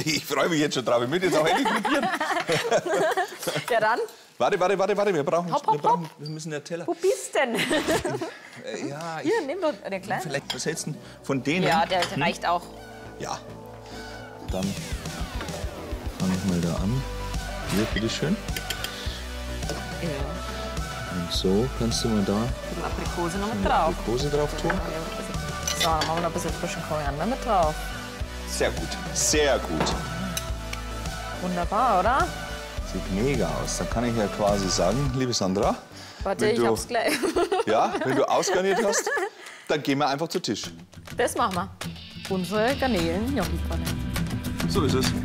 Ich freue mich jetzt schon drauf. Ich will jetzt auch endlich probieren. Ja, dann. Warte. Wir müssen den Teller. Wo bist denn? Ja, Hier, nimm doch den kleinen. Vielleicht was hältst du von denen? Ja, der reicht auch. Ja. Dann fange ich mal da an. Hier, bitteschön. Ja. Und so kannst du mal da Die Aprikose noch mit drauf. Aprikose drauf tun. So, dann machen wir noch ein bisschen frischen Koriander mit drauf. Sehr gut, sehr gut. Wunderbar, oder? Sieht mega aus. Dann kann ich ja quasi sagen, liebe Sandra, Warte, wenn ich du- hab's gleich. ja, wenn du ausgarniert hast, dann gehen wir einfach zu Tisch. Das machen wir. Unsere Garnelen-Gnocchi-Pfanne. So ist es.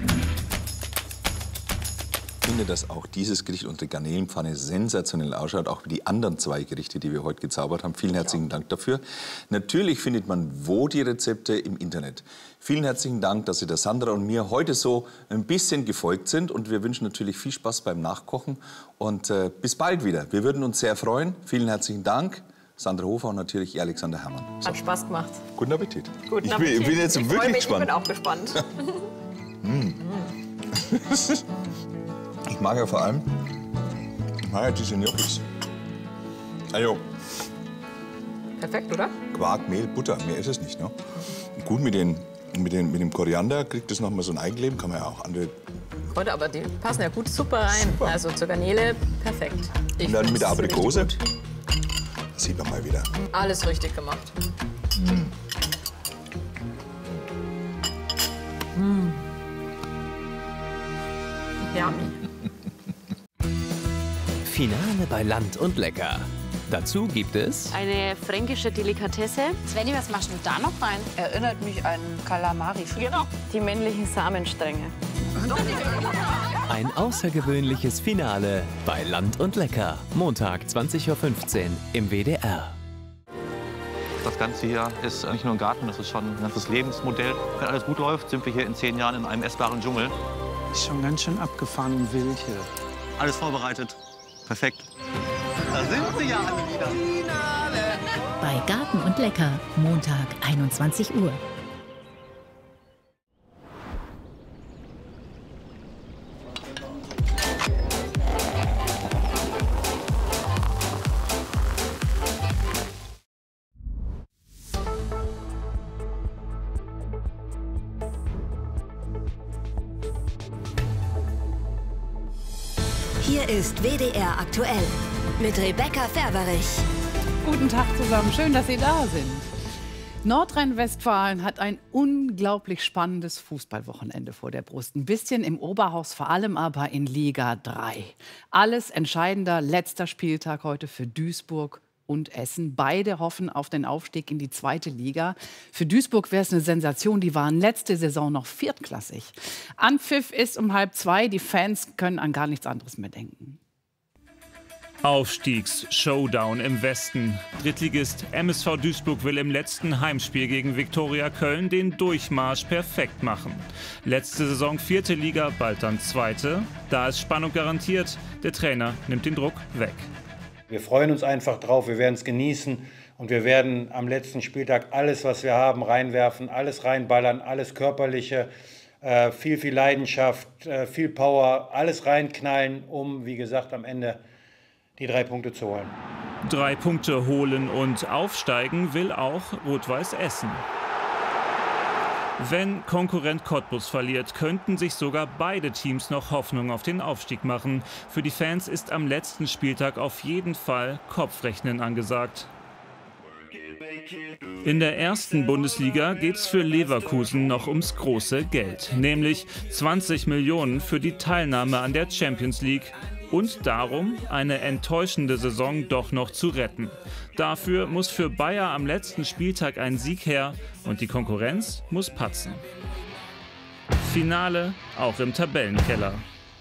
Ich finde, dass auch dieses Gericht, unsere Garnelenpfanne, sensationell ausschaut. Auch wie die anderen 2 Gerichte, die wir heute gezaubert haben. Vielen herzlichen Dank dafür. Natürlich findet man wo die Rezepte im Internet. Vielen herzlichen Dank, dass Sie der Sandra und mir heute so ein bisschen gefolgt sind. Und wir wünschen natürlich viel Spaß beim Nachkochen. Und bis bald wieder. Wir würden uns sehr freuen. Vielen herzlichen Dank. Sandra Hofer und natürlich Alexander Herrmann. So. Hat Spaß gemacht. Guten Appetit. Guten Ich Appetit. bin jetzt Ich freu wirklich mich, gespannt. Ich bin auch gespannt. Ich mag ja vor allem diese Gnocchis. Also, Perfekt, oder? Quark, Mehl, Butter, mehr ist es nicht. Ne? Gut, mit dem Koriander kriegt es noch mal so ein Eigenleben. Kann man ja auch andere. Heute, aber die passen ja gut super rein. Super. Also zur Garnele perfekt. Ich Und dann mit der find's richtig Aprikose. gut. Das sieht man mal wieder. Alles richtig gemacht. Yummy. Finale bei Land und Lecker. Dazu gibt es Eine fränkische Delikatesse. Svenny, was machst du da noch rein? Erinnert mich an Kalamari. Genau. Die männlichen Samenstränge. ein außergewöhnliches Finale bei Land und Lecker. Montag 20:15 Uhr im WDR. Das Ganze hier ist nicht nur ein Garten, das ist schon ein ganzes Lebensmodell. Wenn alles gut läuft, sind wir hier in 10 Jahren in einem essbaren Dschungel. Ist schon ganz schön abgefahren und wild hier. Alles vorbereitet. Perfekt. Da sind sie ja alle wieder. Bei Garten und Lecker, Montag, 21 Uhr. Hier ist WDR aktuell mit Rebecca Ferberich. Guten Tag zusammen, schön, dass Sie da sind. Nordrhein-Westfalen hat ein unglaublich spannendes Fußballwochenende vor der Brust. Ein bisschen im Oberhaus, vor allem aber in Liga 3. Alles entscheidender letzter Spieltag heute für Duisburg und Essen. Beide hoffen auf den Aufstieg in die 2. Liga. Für Duisburg wäre es eine Sensation. Die waren letzte Saison noch viertklassig. Anpfiff ist um 1:30. Die Fans können an gar nichts anderes mehr denken. Aufstiegs-Showdown im Westen. Drittligist MSV Duisburg will im letzten Heimspiel gegen Viktoria Köln den Durchmarsch perfekt machen. Letzte Saison 4. Liga, bald dann 2. Da ist Spannung garantiert. Der Trainer nimmt den Druck weg. Wir freuen uns einfach drauf, wir werden es genießen und wir werden am letzten Spieltag alles, was wir haben, reinwerfen, alles reinballern, alles Körperliche, viel Leidenschaft, viel Power, alles reinknallen, um, wie gesagt, am Ende die 3 Punkte zu holen. 3 Punkte holen und aufsteigen will auch Rot-Weiß Essen. Wenn Konkurrent Cottbus verliert, könnten sich sogar beide Teams noch Hoffnung auf den Aufstieg machen. Für die Fans ist am letzten Spieltag auf jeden Fall Kopfrechnen angesagt. In der 1. Bundesliga geht's für Leverkusen noch ums große Geld, nämlich 20 Millionen für die Teilnahme an der Champions League. Und darum, eine enttäuschende Saison doch noch zu retten. Dafür muss für Bayer am letzten Spieltag ein Sieg her und die Konkurrenz muss patzen. Finale auch im Tabellenkeller.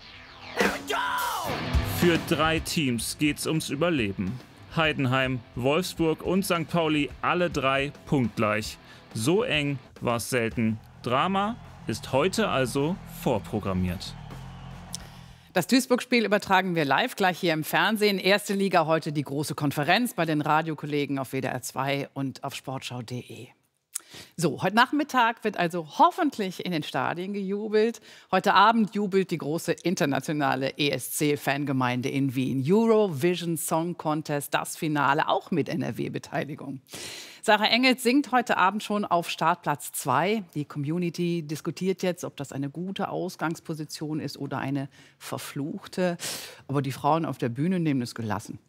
Für 3 Teams geht's ums Überleben. Heidenheim, Wolfsburg und St. Pauli, alle 3 punktgleich. So eng war's selten. Drama ist heute also vorprogrammiert. Das Duisburg-Spiel übertragen wir live, gleich hier im Fernsehen. 1. Liga heute die große Konferenz bei den Radiokollegen auf WDR 2 und auf sportschau.de. So, heute Nachmittag wird also hoffentlich in den Stadien gejubelt. Heute Abend jubelt die große internationale ESC-Fangemeinde in Wien. Eurovision Song Contest, das Finale, auch mit NRW-Beteiligung. Sarah Engels singt heute Abend schon auf Startplatz 2. Die Community diskutiert jetzt, ob das eine gute Ausgangsposition ist oder eine verfluchte. Aber die Frauen auf der Bühne nehmen es gelassen.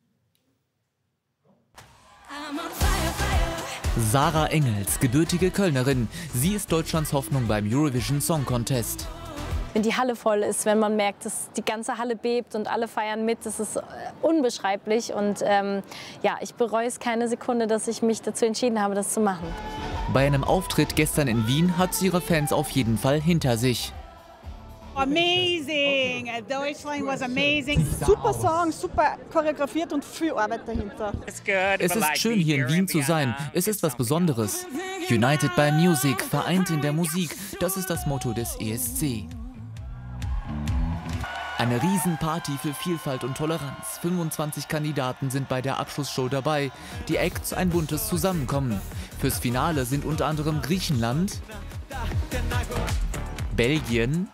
Sarah Engels, gebürtige Kölnerin. Sie ist Deutschlands Hoffnung beim Eurovision Song Contest. Wenn die Halle voll ist, wenn man merkt, dass die ganze Halle bebt und alle feiern mit, das ist unbeschreiblich. Und ja, ich bereue es keine Sekunde, dass ich mich dazu entschieden habe, das zu machen. Bei einem Auftritt gestern in Wien hat sie ihre Fans auf jeden Fall hinter sich. Amazing! Deutschland was amazing. Super Song, super choreografiert und viel Arbeit dahinter. Es ist schön, hier in Wien zu sein. Es ist was Besonderes. United by Music, vereint in der Musik. Das ist das Motto des ESC. Eine Riesenparty für Vielfalt und Toleranz. 25 Kandidaten sind bei der Abschlussshow dabei. Die Acts ein buntes Zusammenkommen. Fürs Finale sind unter anderem Griechenland, Belgien,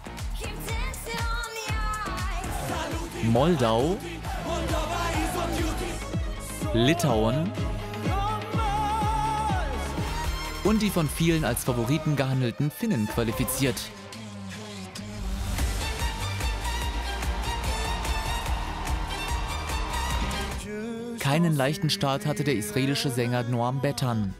Moldau, Litauen und die von vielen als Favoriten gehandelten Finnen qualifiziert. Keinen leichten Start hatte der israelische Sänger Noam Betan.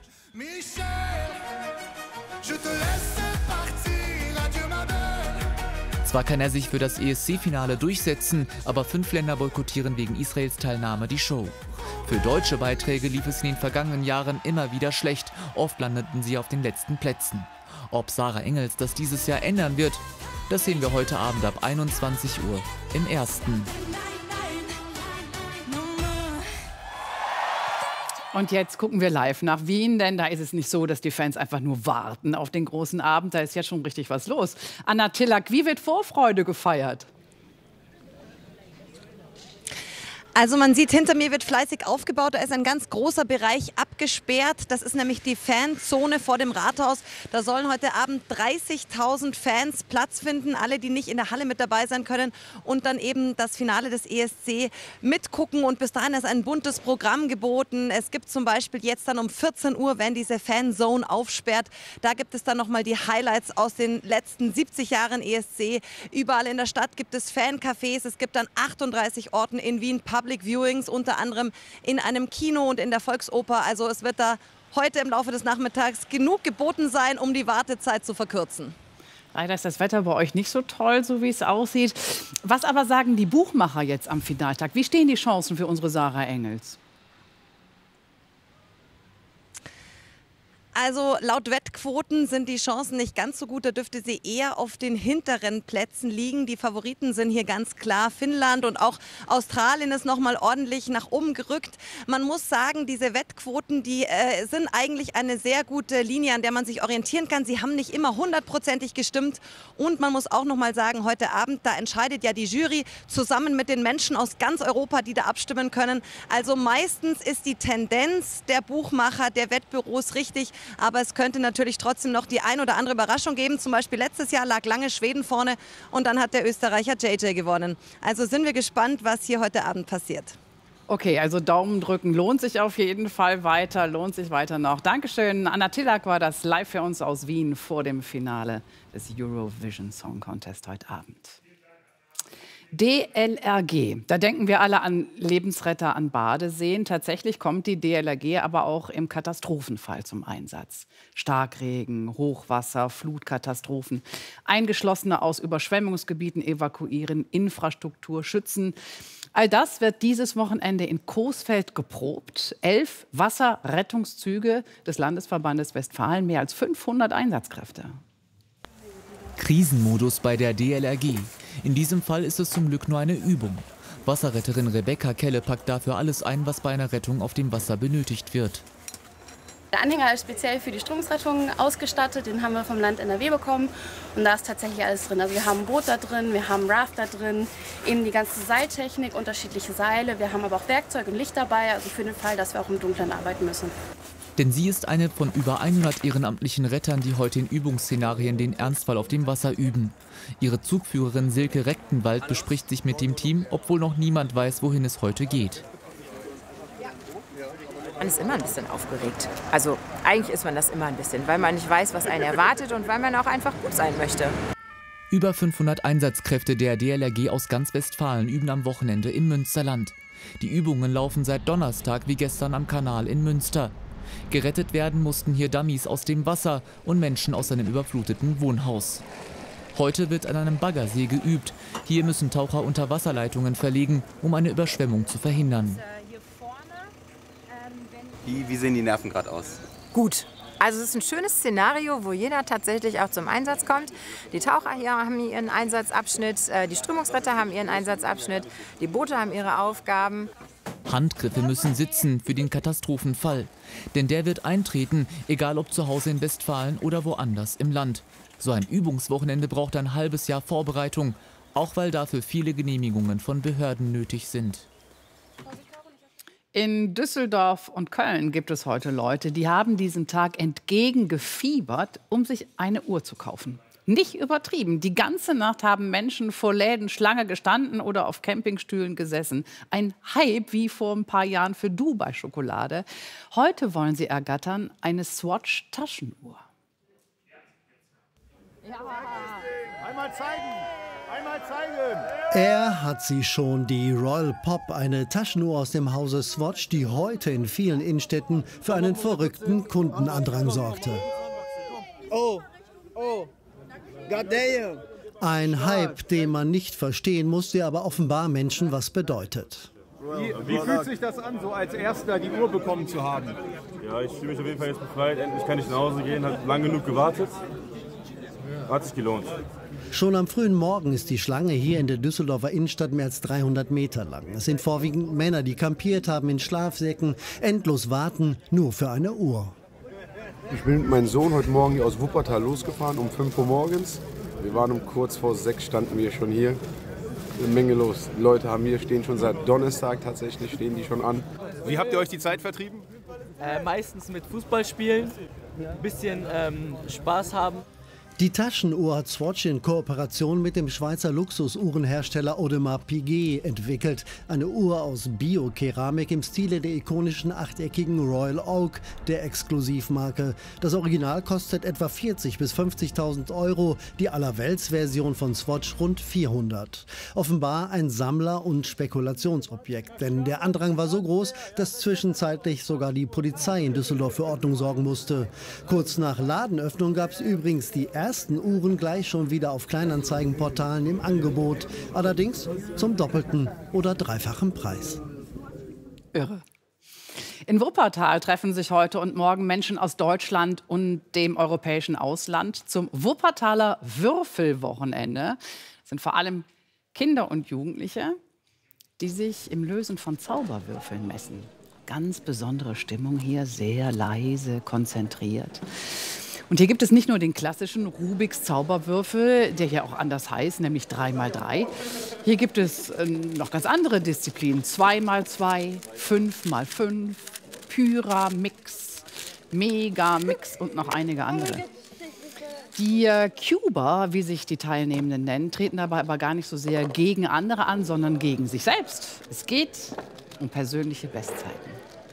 Zwar kann er sich für das ESC-Finale durchsetzen, aber 5 Länder boykottieren wegen Israels Teilnahme die Show. Für deutsche Beiträge lief es in den vergangenen Jahren immer wieder schlecht. Oft landeten sie auf den letzten Plätzen. Ob Sarah Engels das dieses Jahr ändern wird, das sehen wir heute Abend ab 21 Uhr im Ersten. Und jetzt gucken wir live nach Wien, denn da ist es nicht so, dass die Fans einfach nur warten auf den großen Abend. Da ist ja schon richtig was los. Anna Tillack, wie wird Vorfreude gefeiert? Also man sieht, hinter mir wird fleißig aufgebaut. Da ist ein ganz großer Bereich abgesperrt. Das ist nämlich die Fanzone vor dem Rathaus. Da sollen heute Abend 30.000 Fans Platz finden. Alle, die nicht in der Halle mit dabei sein können. Und dann eben das Finale des ESC mitgucken. Und bis dahin ist ein buntes Programm geboten. Es gibt zum Beispiel jetzt dann um 14 Uhr, wenn diese Fanzone aufsperrt. Da gibt es dann nochmal die Highlights aus den letzten 70 Jahren ESC. Überall in der Stadt gibt es Fancafés. Es gibt an 38 Orten in Wien Public Viewings, unter anderem in einem Kino und in der Volksoper. Also es wird da heute im Laufe des Nachmittags genug geboten sein, um die Wartezeit zu verkürzen. Leider ist das Wetter bei euch nicht so toll, so wie es aussieht. Was aber sagen die Buchmacher jetzt am Finaltag? Wie stehen die Chancen für unsere Sarah Engels? Also laut Wettquoten sind die Chancen nicht ganz so gut. Da dürfte sie eher auf den hinteren Plätzen liegen. Die Favoriten sind hier ganz klar Finnland und auch Australien ist noch mal ordentlich nach oben gerückt. Man muss sagen, diese Wettquoten, die sind eigentlich eine sehr gute Linie, an der man sich orientieren kann. Sie haben nicht immer 100%ig gestimmt. Und man muss auch noch mal sagen, heute Abend, da entscheidet ja die Jury zusammen mit den Menschen aus ganz Europa, die da abstimmen können. Also meistens ist die Tendenz der Buchmacher, der Wettbüros richtig. Aber es könnte natürlich trotzdem noch die ein oder andere Überraschung geben. Zum Beispiel letztes Jahr lag lange Schweden vorne und dann hat der Österreicher JJ gewonnen. Also sind wir gespannt, was hier heute Abend passiert. Okay, also Daumen drücken lohnt sich auf jeden Fall weiter, lohnt sich weiter noch. Dankeschön. Anna Tillack war das live für uns aus Wien vor dem Finale des Eurovision Song Contest heute Abend. DLRG, da denken wir alle an Lebensretter an Badeseen. Tatsächlich kommt die DLRG aber auch im Katastrophenfall zum Einsatz. Starkregen, Hochwasser, Flutkatastrophen. Eingeschlossene aus Überschwemmungsgebieten evakuieren, Infrastruktur schützen. All das wird dieses Wochenende in Coesfeld geprobt. 11 Wasserrettungszüge des Landesverbandes Westfalen, mehr als 500 Einsatzkräfte. Krisenmodus bei der DLRG. In diesem Fall ist es zum Glück nur eine Übung. Wasserretterin Rebecca Kelle packt dafür alles ein, was bei einer Rettung auf dem Wasser benötigt wird. Der Anhänger ist speziell für die Stromungsrettung ausgestattet, den haben wir vom Land NRW bekommen und da ist tatsächlich alles drin. Also wir haben ein Boot da drin, wir haben einen Raft da drin, eben die ganze Seiltechnik, unterschiedliche Seile. Wir haben aber auch Werkzeug und Licht dabei, also für den Fall, dass wir auch im Dunkeln arbeiten müssen. Denn sie ist eine von über 100 ehrenamtlichen Rettern, die heute in Übungsszenarien den Ernstfall auf dem Wasser üben. Ihre Zugführerin Silke Rechtenwald bespricht sich mit dem Team, obwohl noch niemand weiß, wohin es heute geht. Man ist immer ein bisschen aufgeregt. Also eigentlich ist man das immer ein bisschen, weil man nicht weiß, was einen erwartet und weil man auch einfach gut sein möchte. Über 500 Einsatzkräfte der DLRG aus ganz Westfalen üben am Wochenende im Münsterland. Die Übungen laufen seit Donnerstag wie gestern am Kanal in Münster. Gerettet werden mussten hier Dummies aus dem Wasser und Menschen aus einem überfluteten Wohnhaus. Heute wird an einem Baggersee geübt. Hier müssen Taucher Unterwasserleitungen verlegen, um eine Überschwemmung zu verhindern. Wie sehen die Nerven gerade aus? Gut. Also es ist ein schönes Szenario, wo jeder tatsächlich auch zum Einsatz kommt. Die Taucher hier haben ihren Einsatzabschnitt, die Strömungsretter haben ihren Einsatzabschnitt, die Boote haben ihre Aufgaben. Handgriffe müssen sitzen für den Katastrophenfall. Denn der wird eintreten, egal ob zu Hause in Westfalen oder woanders im Land. So ein Übungswochenende braucht ein halbes Jahr Vorbereitung, auch weil dafür viele Genehmigungen von Behörden nötig sind. In Düsseldorf und Köln gibt es heute Leute, die haben diesen Tag entgegengefiebert, um sich eine Uhr zu kaufen. Nicht übertrieben. Die ganze Nacht haben Menschen vor Läden Schlange gestanden oder auf Campingstühlen gesessen. Ein Hype wie vor ein paar Jahren für Dubai-Schokolade. Heute wollen sie ergattern eine Swatch-Taschenuhr. Ja. Einmal zeigen! Einmal zeigen! Er hat sie schon, die Royal Pop, eine Taschenuhr aus dem Hause Swatch, die heute in vielen Innenstädten für einen verrückten Kundenandrang sorgte. Oh, goddamn! Ein Hype, den man nicht verstehen muss, der aber offenbar Menschen was bedeutet. Wie fühlt sich das an, so als Erster die Uhr bekommen zu haben? Ja, ich fühle mich auf jeden Fall jetzt befreit. Endlich kann ich nach Hause gehen, hat lang genug gewartet. Hat sich gelohnt. Schon am frühen Morgen ist die Schlange hier in der Düsseldorfer Innenstadt mehr als 300 Meter lang. Es sind vorwiegend Männer, die kampiert haben in Schlafsäcken, endlos warten, nur für eine Uhr. Ich bin mit meinem Sohn heute Morgen aus Wuppertal losgefahren, um 5 Uhr morgens. Wir waren um kurz vor 6 standen wir schon hier. Eine Menge los. Die Leute haben hier stehen schon seit Donnerstag tatsächlich, stehen die schon an. Wie habt ihr euch die Zeit vertrieben? Meistens mit Fußball spielen, ein bisschen Spaß haben. Die Taschenuhr hat Swatch in Kooperation mit dem Schweizer Luxusuhrenhersteller Audemars Piguet entwickelt. Eine Uhr aus Bio-Keramik im Stile der ikonischen achteckigen Royal Oak, der Exklusivmarke. Das Original kostet etwa 40.000 bis 50.000 €, die Allerweltsversion von Swatch rund 400. Offenbar ein Sammler- und Spekulationsobjekt, denn der Andrang war so groß, dass zwischenzeitlich sogar die Polizei in Düsseldorf für Ordnung sorgen musste. Kurz nach Ladenöffnung gab es übrigens die ersten Uhren gleich schon wieder auf Kleinanzeigenportalen im Angebot. Allerdings zum doppelten oder dreifachen Preis. Irre. In Wuppertal treffen sich heute und morgen Menschen aus Deutschland und dem europäischen Ausland zum Wuppertaler Würfelwochenende. Das sind vor allem Kinder und Jugendliche, die sich im Lösen von Zauberwürfeln messen. Ganz besondere Stimmung hier, sehr leise, konzentriert. Und hier gibt es nicht nur den klassischen Rubiks Zauberwürfel, der hier auch anders heißt, nämlich 3×3. Hier gibt es noch ganz andere Disziplinen. 2×2, 5×5, Pyramix, Megamix und noch einige andere. Die Cuber, wie sich die Teilnehmenden nennen, treten dabei aber gar nicht so sehr gegen andere an, sondern gegen sich selbst. Es geht um persönliche Bestzeiten.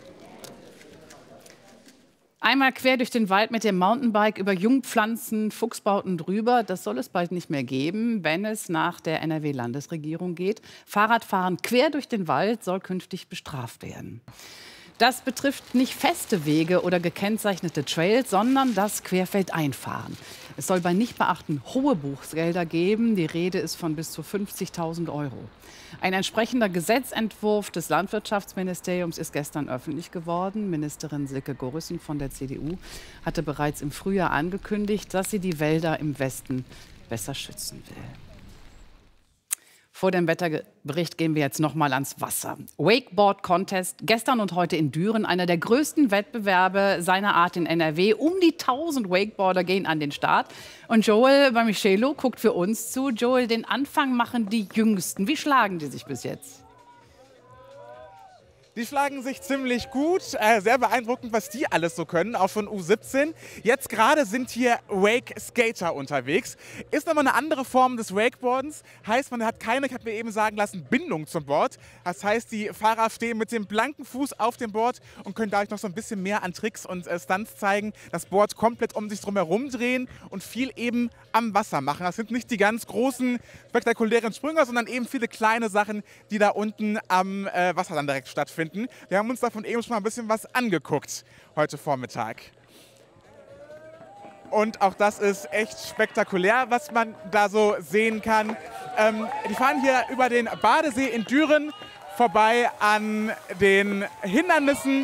Einmal quer durch den Wald mit dem Mountainbike über Jungpflanzen, Fuchsbauten drüber. Das soll es bald nicht mehr geben, wenn es nach der NRW-Landesregierung geht. Fahrradfahren quer durch den Wald soll künftig bestraft werden. Das betrifft nicht feste Wege oder gekennzeichnete Trails, sondern das Querfeldeinfahren. Es soll bei Nichtbeachten hohe Bußgelder geben. Die Rede ist von bis zu 50.000 €. Ein entsprechender Gesetzentwurf des Landwirtschaftsministeriums ist gestern öffentlich geworden. Ministerin Silke Gorissen von der CDU hatte bereits im Frühjahr angekündigt, dass sie die Wälder im Westen besser schützen will. Vor dem Wetterbericht gehen wir jetzt noch mal ans Wasser. Wakeboard-Contest gestern und heute in Düren, einer der größten Wettbewerbe seiner Art in NRW. Um die 1000 Wakeboarder gehen an den Start. Und Joel Bamichelo guckt für uns zu. Joel, den Anfang machen die Jüngsten. Wie schlagen die sich bis jetzt? Die schlagen sich ziemlich gut. Sehr beeindruckend, was die alles so können, auch von U17. Jetzt gerade sind hier Wake-Skater unterwegs. Ist aber eine andere Form des Wakeboardens. Heißt, man hat keine, ich habe mir eben sagen lassen, Bindung zum Board. Das heißt, die Fahrer stehen mit dem blanken Fuß auf dem Board und können dadurch noch so ein bisschen mehr an Tricks und Stunts zeigen. Das Board komplett um sich drum herum drehen und viel eben am Wasser machen. Das sind nicht die ganz großen, spektakulären Sprünge, sondern eben viele kleine Sachen, die da unten am Wasser dann direkt stattfinden. Wir haben uns davon eben schon mal ein bisschen was angeguckt heute Vormittag. Und auch das ist echt spektakulär, was man da so sehen kann. Die fahren hier über den Badesee in Düren vorbei an den Hindernissen.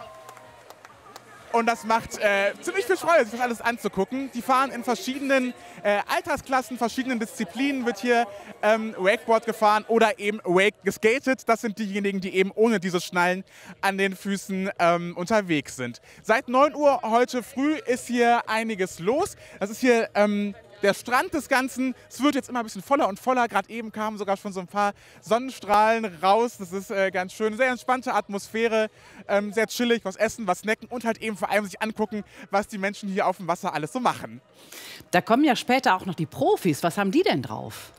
Und das macht ziemlich viel Freude, sich das alles anzugucken. Die fahren in verschiedenen Altersklassen, verschiedenen Disziplinen wird hier Wakeboard gefahren oder eben Wake geskatet. Das sind diejenigen, die eben ohne diese Schnallen an den Füßen unterwegs sind. Seit 9 Uhr heute früh ist hier einiges los. Das ist hier der Strand des Ganzen. Es wird jetzt immer ein bisschen voller und voller. Gerade eben kamen sogar schon so ein paar Sonnenstrahlen raus. Das ist ganz schön. Sehr entspannte Atmosphäre, sehr chillig, was essen, was snacken und halt eben vor allem sich angucken, was die Menschen hier auf dem Wasser alles so machen. Da kommen ja später auch noch die Profis. Was haben die denn drauf?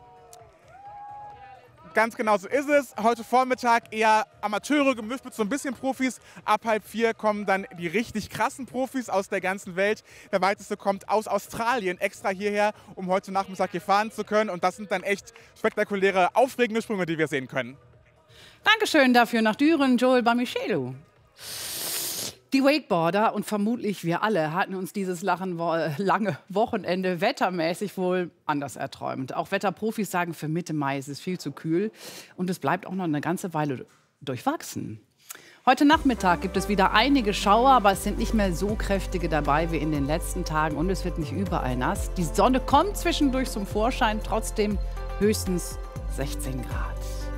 Ganz genau so ist es. Heute Vormittag eher Amateure gemischt mit so ein bisschen Profis. Ab 3:30 kommen dann die richtig krassen Profis aus der ganzen Welt. Der weiteste kommt aus Australien extra hierher, um heute Nachmittag hier fahren zu können. Und das sind dann echt spektakuläre, aufregende Sprünge, die wir sehen können. Dankeschön dafür nach Düren, Joel Bamichelu. Die Wakeboarder und vermutlich wir alle hatten uns dieses lange Wochenende wettermäßig wohl anders erträumt. Auch Wetterprofis sagen, für Mitte Mai ist es viel zu kühl und es bleibt auch noch eine ganze Weile durchwachsen. Heute Nachmittag gibt es wieder einige Schauer, aber es sind nicht mehr so kräftige dabei wie in den letzten Tagen und es wird nicht überall nass. Die Sonne kommt zwischendurch zum Vorschein, trotzdem höchstens 16 Grad.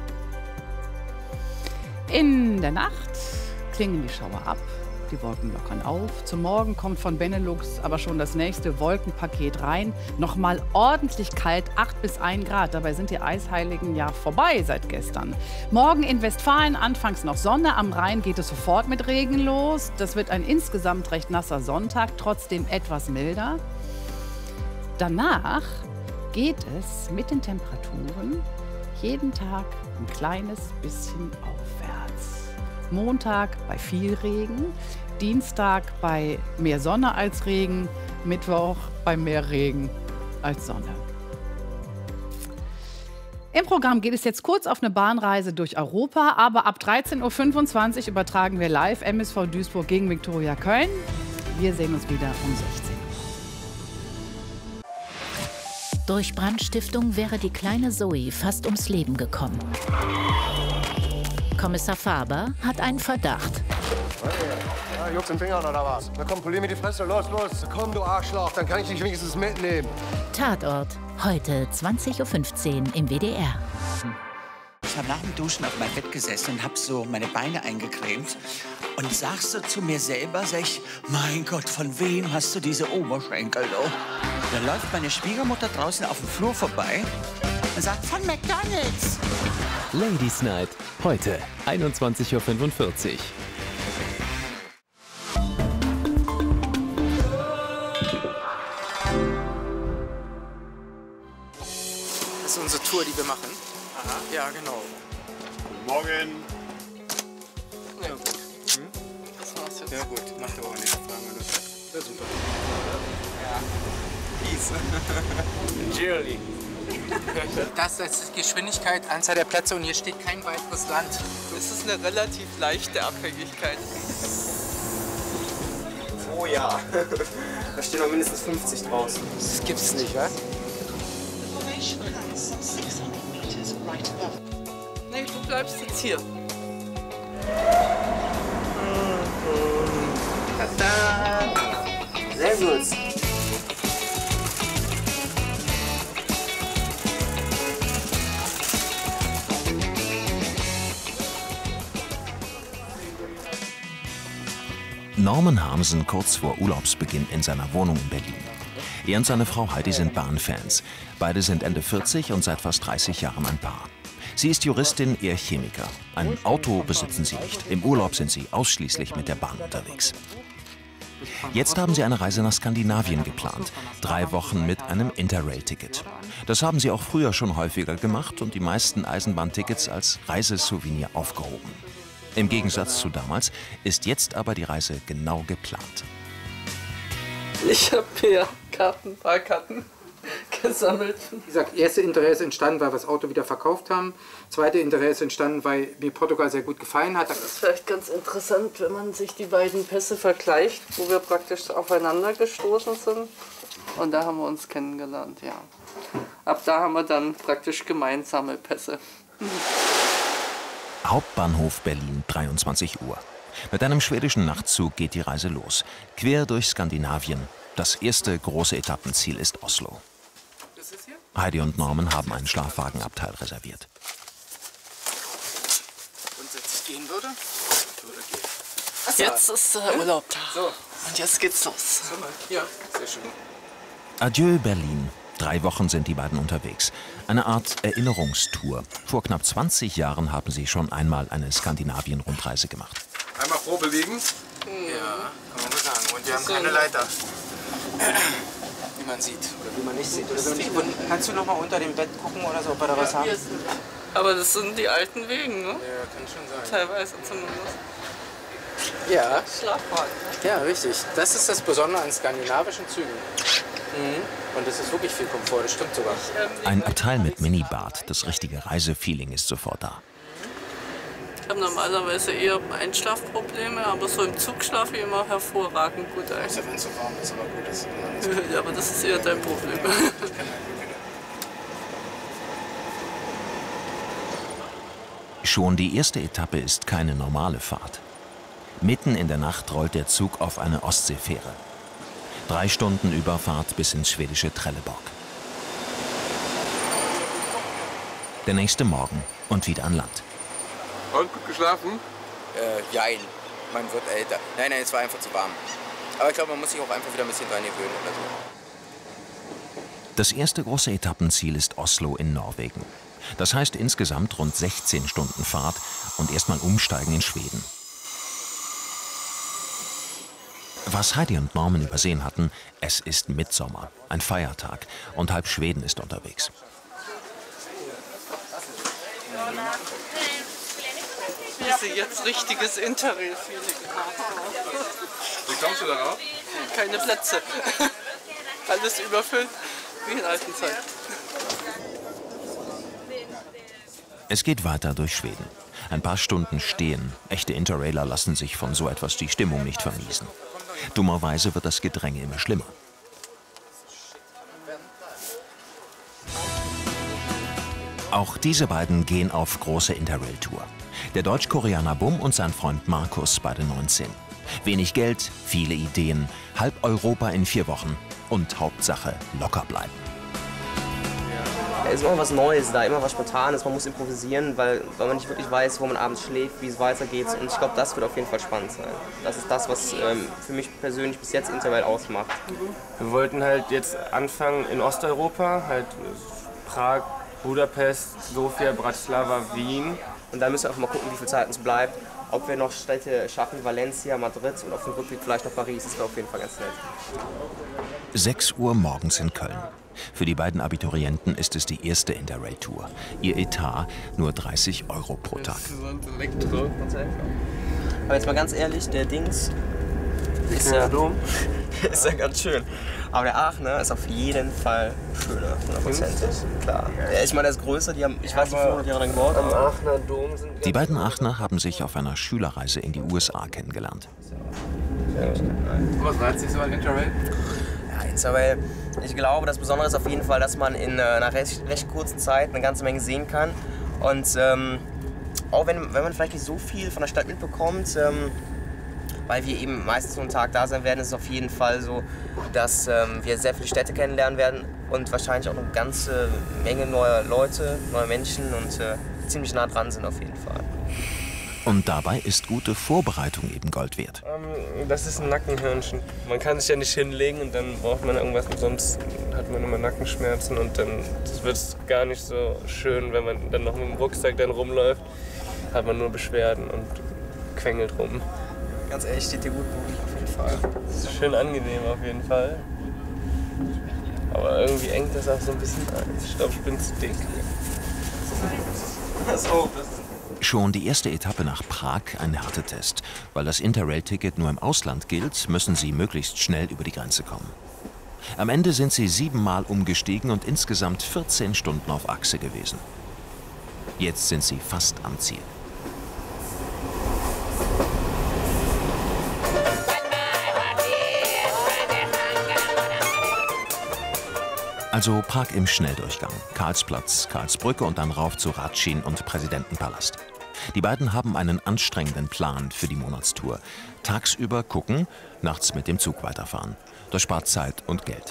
In der Nacht klingen die Schauer ab. Die Wolken lockern auf. Zum Morgen kommt von Benelux aber schon das nächste Wolkenpaket rein. Nochmal ordentlich kalt, 8 bis 1 Grad. Dabei sind die Eisheiligen ja vorbei seit gestern. Morgen in Westfalen anfangs noch Sonne. Am Rhein geht es sofort mit Regen los. Das wird ein insgesamt recht nasser Sonntag, trotzdem etwas milder. Danach geht es mit den Temperaturen jeden Tag ein kleines bisschen aufwärts. Montag bei viel Regen, Dienstag bei mehr Sonne als Regen, Mittwoch bei mehr Regen als Sonne. Im Programm geht es jetzt kurz auf eine Bahnreise durch Europa, aber ab 13:25 Uhr übertragen wir live MSV Duisburg gegen Viktoria Köln. Wir sehen uns wieder um 16 Uhr. Durch Brandstiftung wäre die kleine Zoe fast ums Leben gekommen. Kommissar Faber hat einen Verdacht. Ja, juckt den Fingern oder was? Na komm, polier mir die Fresse. Los, los. Komm, du Arschloch. Dann kann ich dich wenigstens mitnehmen. Tatort. Heute 20:15 Uhr im WDR. Ich habe nach dem Duschen auf meinem Bett gesessen und habe so meine Beine eingecremt. Und sag so zu mir selber, sag ich, mein Gott, von wem hast du diese Oberschenkel? Oh? Dann läuft meine Schwiegermutter draußen auf dem Flur vorbei und sagt, von McDonald's. Ladies Night, heute 21:45 Uhr. Das ist unsere Tour, die wir machen. Aha. Ja, genau. Guten Morgen. Ja, gut. Hm? Das war's jetzt. Ja, gut. Macht aber auch nichts. Fragen wir das. Ja, super. Ja. Peace. Jerry. Das ist die Geschwindigkeit, Anzahl der Plätze und hier steht kein weiteres Land. Das ist eine relativ leichte Abhängigkeit. Oh ja, da stehen noch mindestens 50 draußen. Das gibt's nicht, wa? Nee, du bleibst jetzt hier. Tada! Sehr gut. Norman Harmsen kurz vor Urlaubsbeginn in seiner Wohnung in Berlin. Er und seine Frau Heidi sind Bahnfans. Beide sind Ende 40 und seit fast 30 Jahren ein Paar. Sie ist Juristin, er Chemiker. Ein Auto besitzen sie nicht. Im Urlaub sind sie ausschließlich mit der Bahn unterwegs. Jetzt haben sie eine Reise nach Skandinavien geplant. 3 Wochen mit einem Interrail-Ticket. Das haben sie auch früher schon häufiger gemacht und die meisten Eisenbahntickets als Reisesouvenir aufgehoben. Im Gegensatz zu damals ist jetzt aber die Reise genau geplant. Ich habe hier Fahrkarten gesammelt. Wie gesagt, erste Interesse entstanden, weil wir das Auto wieder verkauft haben. Zweite Interesse entstanden, weil mir Portugal sehr gut gefallen hat. Das ist vielleicht ganz interessant, wenn man sich die beiden Pässe vergleicht, wo wir praktisch aufeinander gestoßen sind. Und da haben wir uns kennengelernt, ja. Ab da haben wir dann praktisch gemeinsame Pässe. Hauptbahnhof Berlin, 23 Uhr. Mit einem schwedischen Nachtzug geht die Reise los. Quer durch Skandinavien. Das erste große Etappenziel ist Oslo. Heidi und Norman haben einen Schlafwagenabteil reserviert. Grundsätzlich gehen würde? Jetzt ist der Urlaub da. So. Und jetzt geht's los. Ja, sehr schön. Adieu Berlin. 3 Wochen sind die beiden unterwegs. Eine Art Erinnerungstour. Vor knapp 20 Jahren haben sie schon einmal eine Skandinavien-Rundreise gemacht. Einmal Probe liegen? Ja, kann man so sagen. Und wir haben keine Leiter. Wie man sieht. Oder wie man nicht sieht. Oder kannst du noch mal unter dem Bett gucken oder so, ob wir da was haben? Aber das sind die alten Wegen, ne? Ja, kann schon sein. Teilweise zumindest. Ja. Schlafwagen. Ne? Ja, richtig. Das ist das Besondere an skandinavischen Zügen. Und es ist wirklich viel Komfort, das stimmt sogar. Ein Abteil mit Minibad, das richtige Reisefeeling ist sofort da. Ich habe normalerweise eher Einschlafprobleme, aber so im Zug schlafe ich immer hervorragend gut ein. Also wenn es so warm ist, aber gut ist. Ja, aber das ist eher dein Problem. Schon die erste Etappe ist keine normale Fahrt. Mitten in der Nacht rollt der Zug auf eine Ostseefähre. 3 Stunden Überfahrt bis ins schwedische Trelleborg. Der nächste Morgen und wieder an Land. Und gut geschlafen? Jein. Man wird älter. Nein, es war einfach zu warm. Aber ich glaube, man muss sich auch einfach wieder ein bisschen dran gewöhnen oder so. Das erste große Etappenziel ist Oslo in Norwegen. Das heißt insgesamt rund 16 Stunden Fahrt und erstmal umsteigen in Schweden. Was Heidi und Norman übersehen hatten, es ist Mittsommer, ein Feiertag und halb Schweden ist unterwegs. Ich sehe jetzt richtiges Interrail-Feeling. Wie kommst du darauf? Keine Plätze. Alles überfüllt, wie in alten Zeiten. Es geht weiter durch Schweden. Ein paar Stunden stehen. Echte Interrailer lassen sich von so etwas die Stimmung nicht vermiesen. Dummerweise wird das Gedränge immer schlimmer. Auch diese beiden gehen auf große Interrail-Tour. Der Deutsch-Koreaner Bum und sein Freund Markus, beide 19. Wenig Geld, viele Ideen, halb Europa in 4 Wochen und Hauptsache locker bleiben. Es ist immer was Neues da, immer was Spontanes, man muss improvisieren, weil man nicht wirklich weiß, wo man abends schläft, wie es weitergeht. Und ich glaube, das wird auf jeden Fall spannend sein. Das ist das, was für mich persönlich bis jetzt Interrail ausmacht. Wir wollten halt jetzt anfangen in Osteuropa, halt Prag, Budapest, Sofia, Bratislava, Wien. Und da müssen wir einfach mal gucken, wie viel Zeit uns bleibt. Ob wir noch Städte schaffen, Valencia, Madrid und auf dem Rückweg vielleicht noch Paris, das wäre auf jeden Fall ganz nett. 6 Uhr morgens in Köln. Für die beiden Abiturienten ist es die erste Interrail-Tour. Ihr Etat nur 30 € pro Tag. Aber jetzt mal ganz ehrlich, der Dings ist ja ist ja ganz schön. Aber der Aachener ist auf jeden Fall schöner, 100%. Klar. Ja, ich meine, der ist größer, die haben, ich weiß nicht, 500 Jahre lang gebaut. Am Aachener Dom sind die beiden Aachener haben sich auf einer Schülerreise in die USA kennengelernt. Was reizt dich so an Interrail? Ja, Interrail, ich glaube, das Besondere ist auf jeden Fall, dass man in einer recht kurzen Zeit eine ganze Menge sehen kann. Und auch wenn man vielleicht nicht so viel von der Stadt mitbekommt, weil wir eben meistens nur einen Tag da sein werden, ist es auf jeden Fall so, dass wir sehr viele Städte kennenlernen werden und wahrscheinlich auch eine ganze Menge neuer Leute, neue Menschen und ziemlich nah dran sind auf jeden Fall. Und dabei ist gute Vorbereitung eben Gold wert. Das ist ein Nackenhörnchen. Man kann sich ja nicht hinlegen und dann braucht man irgendwas, sonst hat man immer Nackenschmerzen und dann wird es gar nicht so schön, wenn man dann noch mit dem Rucksack dann rumläuft, hat man nur Beschwerden und quengelt rum. Ganz ehrlich, steht dir gut, auf jeden Fall. Das ist schön angenehm auf jeden Fall. Aber irgendwie engt das auch so ein bisschen ein. Ich glaube, ich bin zu dick. Schon die erste Etappe nach Prag ein Härtetest. Weil das Interrail-Ticket nur im Ausland gilt, müssen sie möglichst schnell über die Grenze kommen. Am Ende sind sie 7-mal umgestiegen und insgesamt 14 Stunden auf Achse gewesen. Jetzt sind sie fast am Ziel. Also Prag im Schnelldurchgang. Karlsplatz, Karlsbrücke und dann rauf zu Ratschin und Präsidentenpalast. Die beiden haben einen anstrengenden Plan für die Monatstour. Tagsüber gucken, nachts mit dem Zug weiterfahren. Das spart Zeit und Geld.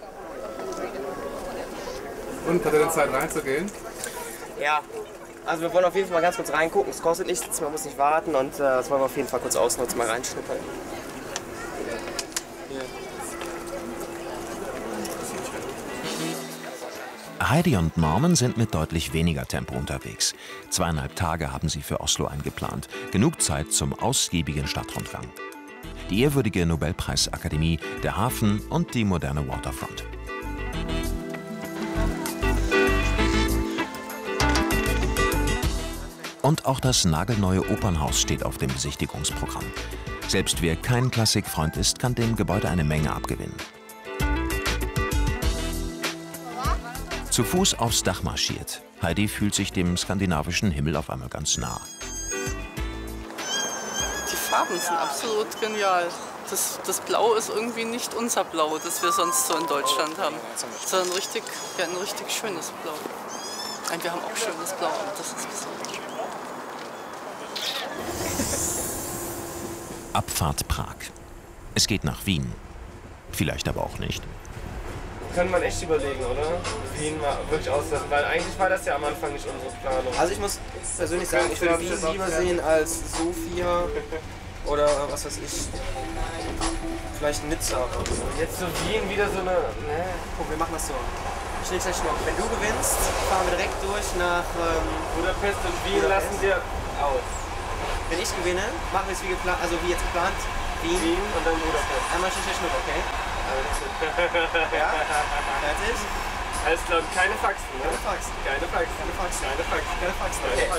Und hat er denn Zeit reinzugehen? Ja, also wir wollen auf jeden Fall mal ganz kurz reingucken. Es kostet nichts, man muss nicht warten und das wollen wir auf jeden Fall kurz ausnutzen, mal reinschnuppern. Heidi und Norman sind mit deutlich weniger Tempo unterwegs. 2,5 Tage haben sie für Oslo eingeplant. Genug Zeit zum ausgiebigen Stadtrundgang. Die ehrwürdige Nobelpreisakademie, der Hafen und die moderne Waterfront. Und auch das nagelneue Opernhaus steht auf dem Besichtigungsprogramm. Selbst wer kein Klassikfreund ist, kann dem Gebäude eine Menge abgewinnen. Zu Fuß aufs Dach marschiert. Heidi fühlt sich dem skandinavischen Himmel auf einmal ganz nah. Die Farben sind absolut genial. Das Blau ist irgendwie nicht unser Blau, das wir sonst so in Deutschland haben, sondern ein richtig schönes Blau. Und wir haben auch schönes Blau, aber das ist besonders schön. Abfahrt Prag. Es geht nach Wien. Vielleicht aber auch nicht. Kann man echt überlegen, oder? Wien mal wirklich auslassen, weil eigentlich war das ja am Anfang nicht unsere Planung. Also ich muss persönlich sagen, ich würde Wien lieber sehen als Sofia oder was weiß ich, vielleicht Nizza. Jetzt so Wien wieder so eine... Ne, guck, wir machen das so. Schnick, schnack, schnuck. Wenn du gewinnst, fahren wir direkt durch nach Budapest und Wien lassen wir aus. Wenn ich gewinne, machen wir es wie geplant, also wie jetzt geplant, Wien und dann Budapest. Einmal Schnick, schnack, schnuck, okay? Ja? Fertig? Alles klar, keine Faxen, ne? Keine Faxen. Keine Faxen. Keine Faxen. Keine Faxen. Keine Faxen. Okay.